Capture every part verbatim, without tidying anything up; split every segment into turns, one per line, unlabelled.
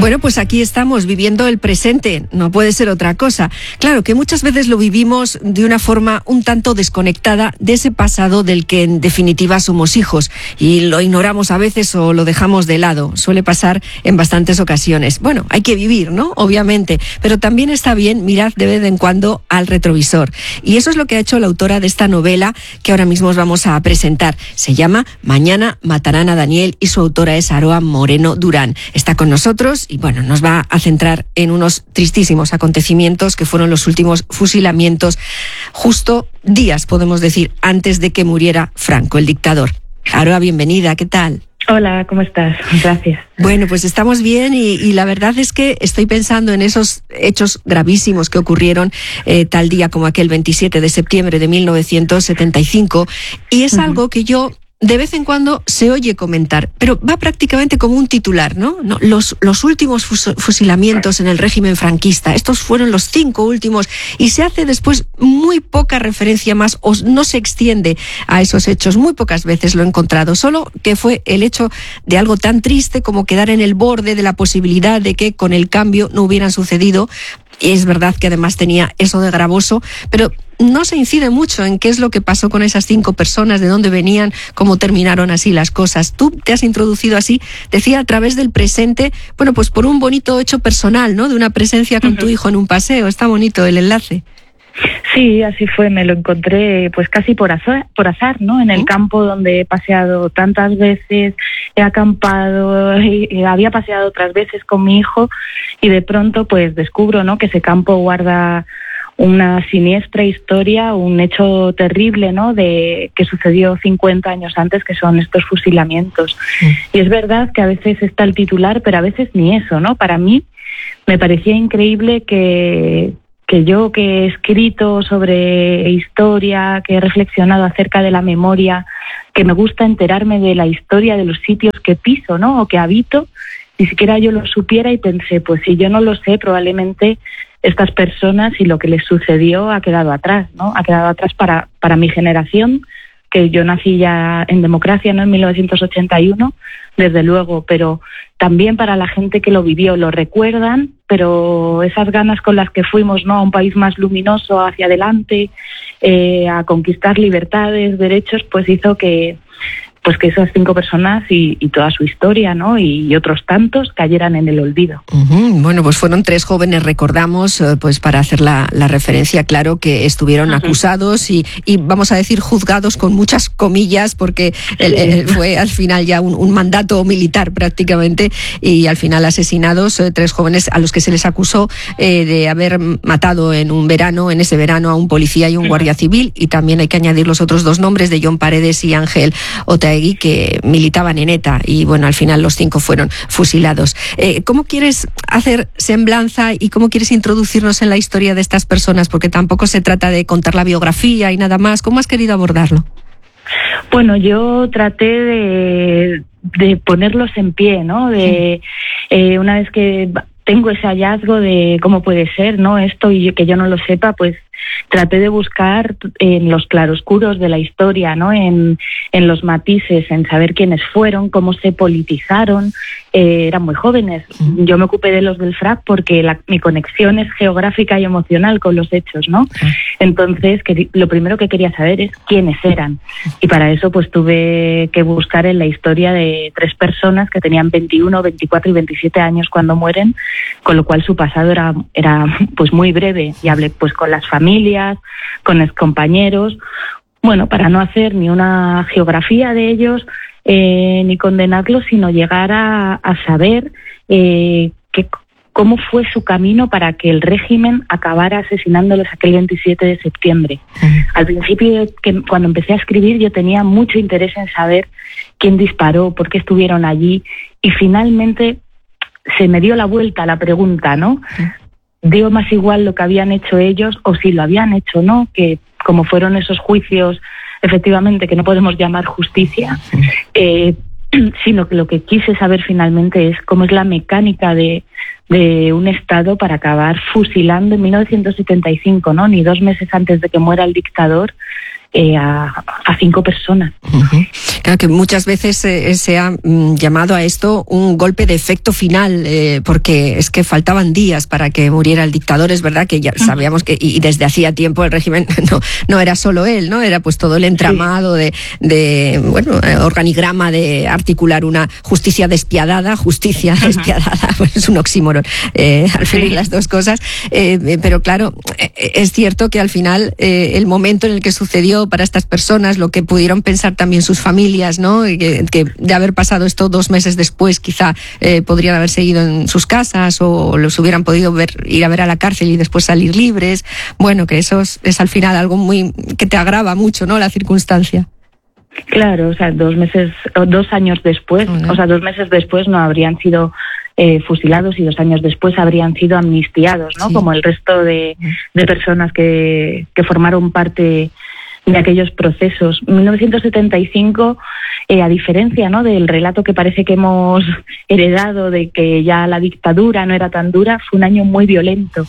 Bueno, pues aquí estamos viviendo el presente, no puede ser otra cosa. Claro que muchas veces lo vivimos de una forma un tanto desconectada de ese pasado del que en definitiva somos hijos y lo ignoramos a veces o lo dejamos de lado. Suele pasar en bastantes ocasiones. Bueno, hay que vivir, ¿no? Obviamente, pero también está bien mirar de vez en cuando al retrovisor. Y eso es lo que ha hecho la autora de esta novela que ahora mismo os vamos a presentar. Se llama Mañana matarán a Daniel y su autora es Aroa Moreno Durán. Está con nosotros y bueno, nos va a centrar en unos tristísimos acontecimientos que fueron los últimos fusilamientos justo días, podemos decir, antes de que muriera Franco, el dictador. Aroa, bienvenida, ¿qué tal?
Hola, ¿cómo estás? Gracias.
Bueno, pues estamos bien y, y la verdad es que estoy pensando en esos hechos gravísimos que ocurrieron eh, tal día como aquel veintisiete de septiembre de mil novecientos setenta y cinco y es uh-huh. algo que yo de vez en cuando se oye comentar, pero va prácticamente como un titular, ¿no? no los, los últimos fus- fusilamientos en el régimen franquista, estos fueron los cinco últimos y se hace después muy poca referencia más o no se extiende a esos hechos, muy pocas veces lo he encontrado, solo que fue el hecho de algo tan triste como quedar en el borde de la posibilidad de que con el cambio no hubieran sucedido. Y es verdad que además tenía eso de gravoso, pero no se incide mucho en qué es lo que pasó con esas cinco personas, de dónde venían, cómo terminaron así las cosas. Tú te has introducido así, decía, a través del presente, bueno, pues por un bonito hecho personal, ¿no? De una presencia con uh-huh. tu hijo en un paseo. Está bonito el enlace.
Sí, así fue, me lo encontré pues casi por azar, por azar, ¿no? En el ¿Mm? campo donde he paseado tantas veces, he acampado, y, y había paseado otras veces con mi hijo y de pronto pues descubro, ¿no? Que ese campo guarda una siniestra historia, un hecho terrible, ¿no? De que sucedió cincuenta años antes, que son estos fusilamientos. Mm. Y es verdad que a veces está el titular, pero a veces ni eso, ¿no? Para mí me parecía increíble que que yo que he escrito sobre historia, que he reflexionado acerca de la memoria, que me gusta enterarme de la historia de los sitios que piso, ¿no? O que habito, ni siquiera yo lo supiera y pensé, pues si yo no lo sé, probablemente estas personas y lo que les sucedió ha quedado atrás, ¿no? Ha quedado atrás para, para mi generación, que yo nací ya en democracia, ¿no? En mil novecientos ochenta y uno, desde luego, pero también para la gente que lo vivió, lo recuerdan, pero esas ganas con las que fuimos, ¿no? A un país más luminoso, hacia adelante, eh, a conquistar libertades, derechos, pues hizo que pues que esas cinco personas y, y toda su historia, ¿no? Y, y otros tantos cayeran en el olvido. Uh-huh.
Bueno, pues fueron tres jóvenes, recordamos, pues para hacer la, la referencia, claro, que estuvieron uh-huh. acusados y, y vamos a decir juzgados con muchas comillas, porque el, el, fue al final ya un, un mandato militar prácticamente y al final asesinados, eh, tres jóvenes a los que se les acusó eh, de haber matado en un verano, en ese verano, a un policía y un uh-huh. guardia civil, y también hay que añadir los otros dos nombres de John Paredes y Ángel Otaegui, que militaban en ETA y bueno, al final los cinco fueron fusilados. Eh, ¿Cómo quieres hacer semblanza y cómo quieres introducirnos en la historia de estas personas? Porque tampoco se trata de contar la biografía y nada más. ¿Cómo has querido abordarlo?
Bueno, yo traté de, de ponerlos en pie, ¿no? De sí. eh, una vez que tengo ese hallazgo de cómo puede ser, ¿no? Esto y que yo no lo sepa, pues traté de buscar en los claroscuros de la historia, ¿no? En, en los matices, en saber quiénes fueron, cómo se politizaron. Eh, eran muy jóvenes. Yo me ocupé de los del F R A C porque la, mi conexión es geográfica y emocional con los hechos, ¿no? Entonces, que, lo primero que quería saber es quiénes eran. Y para eso, pues tuve que buscar en la historia de tres personas que tenían veintiuno, veinticuatro y veintisiete años cuando mueren, con lo cual su pasado era, era pues muy breve. Y hablé pues con las familias, con excompañeros, bueno, para no hacer ni una geografía de ellos, eh, ni condenarlos, sino llegar a, a saber eh, que, cómo fue su camino para que el régimen acabara asesinándolos aquel veintisiete de septiembre. Uh-huh. Al principio, que, cuando empecé a escribir, yo tenía mucho interés en saber quién disparó, por qué estuvieron allí, y finalmente se me dio la vuelta a la pregunta, ¿no? Uh-huh. Dio más igual lo que habían hecho ellos o si lo habían hecho o no, que como fueron esos juicios, efectivamente, que no podemos llamar justicia, eh, sino que lo que quise saber finalmente es cómo es la mecánica de, de un Estado para acabar fusilando en mil novecientos setenta y cinco, ¿no? Ni dos meses antes de que muera el dictador, eh, a, a cinco personas.
Uh-huh. Claro que muchas veces eh, se ha mm, llamado a esto un golpe de efecto final, eh, porque es que faltaban días para que muriera el dictador. Es verdad que ya sabíamos que, y desde hacía tiempo el régimen no, no era solo él, ¿no? Era pues todo el entramado sí. de, de, bueno, organigrama de articular una justicia despiadada, justicia uh-huh. despiadada, pues es un oxímoron, eh, al final sí. las dos cosas, eh, pero claro, es cierto que al final eh, el momento en el que sucedió para estas personas, lo que pudieron pensar también sus familias, ¿no? Y que, que de haber pasado esto dos meses después, quizá eh, podrían haber seguido en sus casas o los hubieran podido ver, ir a ver a la cárcel y después salir libres. Bueno, que eso es, es al final algo muy que te agrava mucho, ¿no? La circunstancia.
Claro, o sea, dos meses, dos años después, uh-huh. o sea, dos meses después no habrían sido eh, fusilados y dos años después habrían sido amnistiados, ¿no? Sí. Como el resto de, de personas que, que formaron parte de aquellos procesos. mil novecientos setenta y cinco, eh, a diferencia, ¿no?, del relato que parece que hemos heredado de que ya la dictadura no era tan dura, fue un año muy violento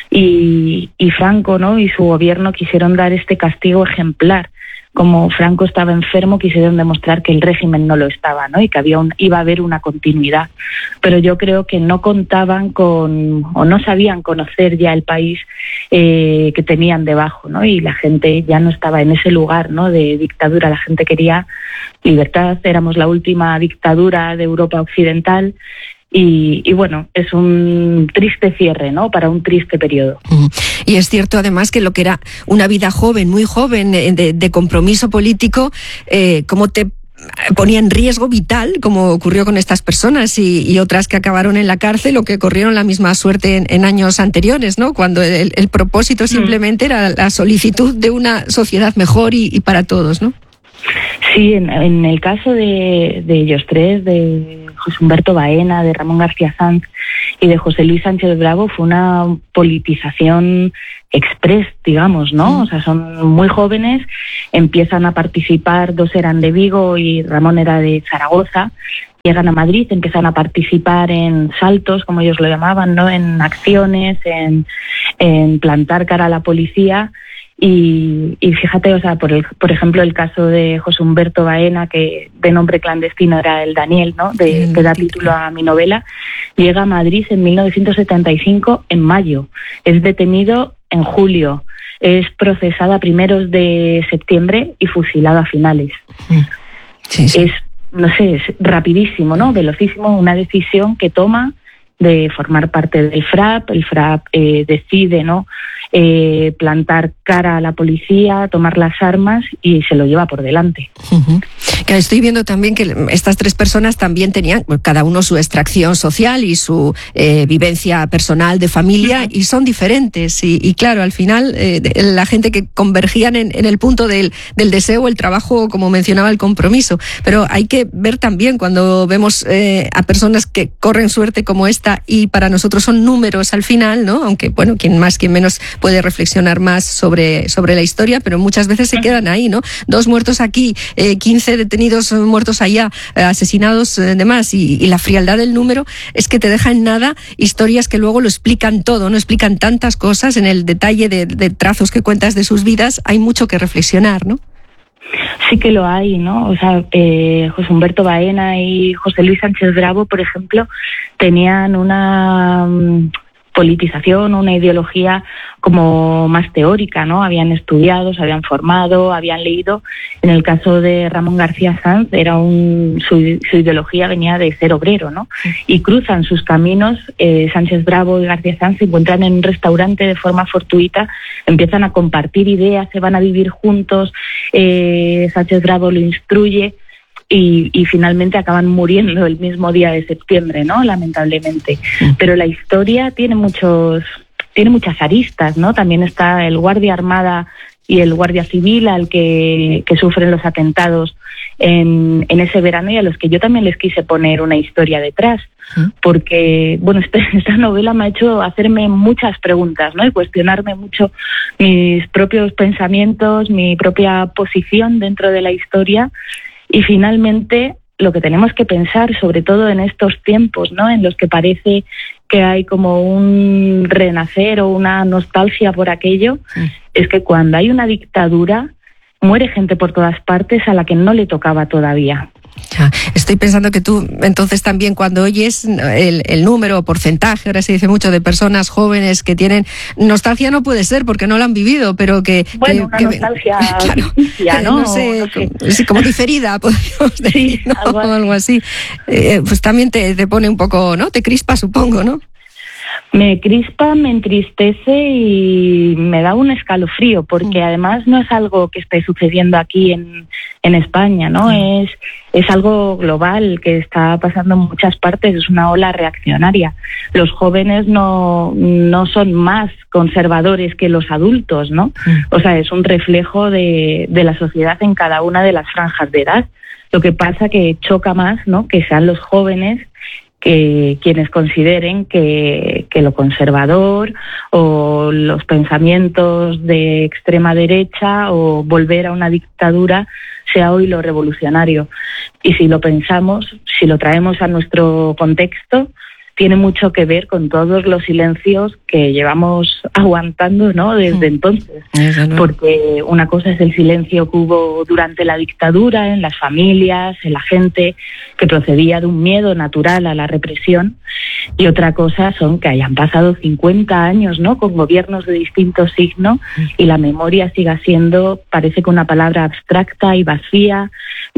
y, y Franco, ¿no?, y su gobierno quisieron dar este castigo ejemplar. Como Franco estaba enfermo, quisieron demostrar que el régimen no lo estaba, ¿no? Y que había un, iba a haber una continuidad. Pero yo creo que no contaban con, o no sabían conocer ya el país eh, que tenían debajo, ¿no? Y la gente ya no estaba en ese lugar, ¿no?, de dictadura. La gente quería libertad. Éramos la última dictadura de Europa Occidental. Y, y bueno, es un triste cierre, ¿no?, para un triste periodo.
Y es cierto además que lo que era una vida joven, muy joven, de, de compromiso político, eh, como te ponía en riesgo vital, como ocurrió con estas personas y, y otras que acabaron en la cárcel o que corrieron la misma suerte en, en años anteriores, ¿no?, cuando el, el propósito simplemente era la solicitud de una sociedad mejor y, y para todos, ¿no?
Sí, en, en el caso de, de ellos tres, de José Humberto Baena, de Ramón García Sanz y de José Luis Sánchez Bravo, fue una politización express, digamos, ¿no? O sea, son muy jóvenes, empiezan a participar, dos eran de Vigo y Ramón era de Zaragoza, llegan a Madrid, empiezan a participar en saltos, como ellos lo llamaban, ¿no?, en acciones, en, en plantar cara a la policía. Y, y fíjate, o sea, por, el, por ejemplo, el caso de José Humberto Baena, que de nombre clandestino era el Daniel, ¿no?, de, que da título a mi novela, llega a Madrid en mil novecientos setenta y cinco, en mayo. Es detenido en julio. Es procesado a primeros de septiembre y fusilado a finales. Sí, sí. Es, no sé, es rapidísimo, ¿no?, velocísimo, una decisión que toma de formar parte del F R A P. El F R A P eh, decide, ¿no?, eh, plantar cara a la policía, tomar las armas y se lo lleva por delante.
Uh-huh. Claro, estoy viendo también que estas tres personas también tenían cada uno su extracción social y su eh, vivencia personal de familia, uh-huh. y son diferentes y, y claro, al final eh, la gente que convergían en, en el punto del, del deseo, el trabajo, como mencionaba, el compromiso, pero hay que ver también cuando vemos eh, a personas que corren suerte como esta y para nosotros son números al final, ¿no?, aunque bueno, quien más, quien menos puede reflexionar más sobre, sobre la historia, pero muchas veces se quedan ahí, ¿no? Dos muertos aquí, eh, quince detenidos muertos allá, eh, asesinados eh, demás, y, y la frialdad del número es que te deja en nada historias que luego lo explican todo, no explican tantas cosas en el detalle de, de trazos que cuentas de sus vidas. Hay mucho que reflexionar, ¿no?
Sí que lo hay, ¿no? O sea, eh, José Humberto Baena y José Luis Sánchez Bravo, por ejemplo, tenían una um, politización, una ideología como más teórica, ¿no? Habían estudiado, se habían formado, habían leído. En el caso de Ramón García Sanz, era un, su, su ideología venía de ser obrero, ¿no? Y cruzan sus caminos, eh, Sánchez Bravo y García Sanz se encuentran en un restaurante de forma fortuita, empiezan a compartir ideas, se van a vivir juntos, eh, Sánchez Bravo lo instruye. Y, y finalmente acaban muriendo el mismo día de septiembre, ¿no?, lamentablemente. Pero la historia tiene muchos, tiene muchas aristas, ¿no? También está el guardia armada y el guardia civil al que, que sufren los atentados en, en ese verano y a los que yo también les quise poner una historia detrás. Porque, bueno, este, esta novela me ha hecho hacerme muchas preguntas, ¿no?, y cuestionarme mucho mis propios pensamientos, mi propia posición dentro de la historia. Y finalmente, lo que tenemos que pensar, sobre todo en estos tiempos, ¿no?, en los que parece que hay como un renacer o una nostalgia por aquello, sí. es que cuando hay una dictadura, muere gente por todas partes a la que no le tocaba todavía.
Ya, estoy pensando que tú, entonces también cuando oyes el, el número o porcentaje, ahora se dice mucho, de personas jóvenes que tienen nostalgia, no puede ser porque no lo han vivido, pero que...
Bueno,
que,
una
que,
nostalgia,
claro,
ficticia, ¿no?
No sé,
no sé.
Como, sí, como diferida, podríamos decir,
Sí,
¿no?
algo así.
Algo así. Eh, pues también te, te pone un poco, ¿no? Te crispa, supongo, ¿no?
Me crispa, me entristece y me da un escalofrío, porque además no es algo que esté sucediendo aquí en, en España, ¿no? Es, es algo global que está pasando en muchas partes, es una ola reaccionaria. Los jóvenes no, no son más conservadores que los adultos, ¿no? O sea, es un reflejo de, de la sociedad en cada una de las franjas de edad. Lo que pasa que choca más, ¿no?, que sean los jóvenes que quienes consideren que, que lo conservador o los pensamientos de extrema derecha o volver a una dictadura sea hoy lo revolucionario. Y si lo pensamos, si lo traemos a nuestro contexto, tiene mucho que ver con todos los silencios que llevamos aguantando, ¿no?, desde entonces. Porque una cosa es el silencio que hubo durante la dictadura, en las familias, en la gente, que procedía de un miedo natural a la represión, y otra cosa son que hayan pasado cincuenta años, ¿no?, con gobiernos de distinto signo, y la memoria siga siendo, parece que una palabra abstracta y vacía,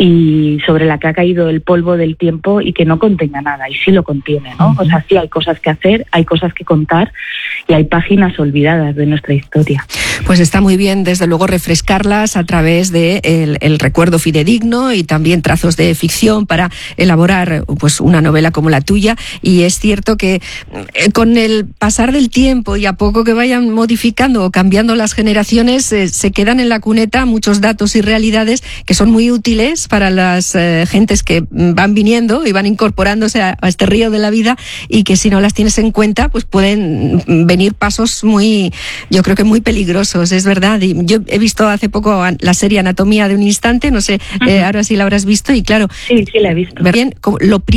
y sobre la que ha caído el polvo del tiempo y que no contenga nada, y sí lo contiene, ¿no? O sea, sí hay cosas que hacer, hay cosas que contar y hay páginas olvidadas de nuestra historia.
Pues está muy bien, desde luego, refrescarlas a través de el, el recuerdo fidedigno y también trazos de ficción para elaborar pues una novela como la tuya. Y es cierto que eh, con el pasar del tiempo y a poco que vayan modificando o cambiando las generaciones, eh, se quedan en la cuneta muchos datos y realidades que son muy útiles para las eh, gentes que van viniendo y van incorporándose a, a este río de la vida, y que si no las tienes en cuenta, pues pueden venir pasos muy, yo creo que muy peligrosos, es verdad. Y yo he visto hace poco la serie Anatomía de un instante, no sé, uh-huh. eh, ahora sí la habrás visto, y claro,
sí, sí la he visto.
Bien, lo